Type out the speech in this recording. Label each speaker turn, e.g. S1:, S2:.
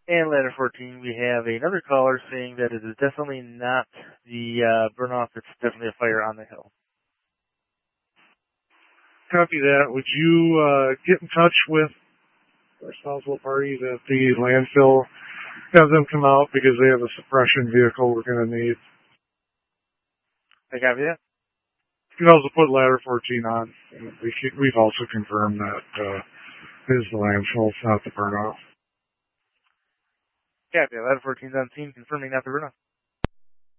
S1: And ladder 14, we have another caller saying that it is definitely not the burn-off. It's definitely a fire on the hill.
S2: Copy that. Would you get in touch with responsible parties at the landfill, have them come out because they have a suppression vehicle we're going to need.
S1: I copy that.
S2: You can also put ladder 14 on. We've also confirmed that it is the landfill, it's not the burn-off.
S1: Copy. Ladder 14's on scene, confirming not the burn-off.